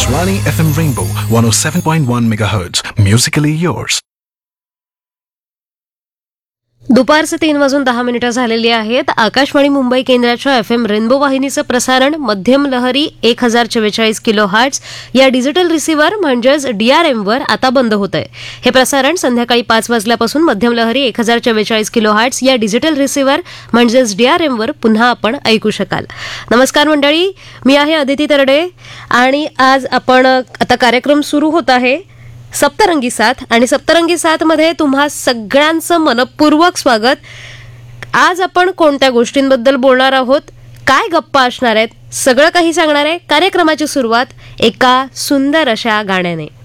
Akashvani FM Rainbow 107.1 MHz. Musically yours. दुपारचे 3:10 झालेली आहेत. आकाशवाणी मुंबई केंद्राच्या FM रेनबो वाहिनीचं प्रसारण मध्यम लहरी 1044 किलोहर्ट्झ या डिजिटल रिसीव्हर म्हणजेच DRM वर आता बंद होत आहे. हे प्रसारण संध्याकाळी 5 वाजल्यापासून मध्यम लहरी 1044 किलोहर्ट्झ या डिजिटल रिसीव्हर म्हणजेच DRM वर पुन्हा आपण ऐकू शकाल. नमस्कार मंडळी, मी आहे अदिती तरडे आणि आज आपण आता कार्यक्रम सुरू होत आहे सप्तरंगी साथ आणि सप्तरंगी साथ मध्ये तुम्हा सगळ्यांचं मनपूर्वक स्वागत. आज आपण कोणत्या गोष्टींबद्दल बोलणार आहोत, काय गप्पा असणार आहेत, सगळं काही सांगणार आहे. कार्यक्रमाची सुरुवात एका सुंदर अशा गाण्याने.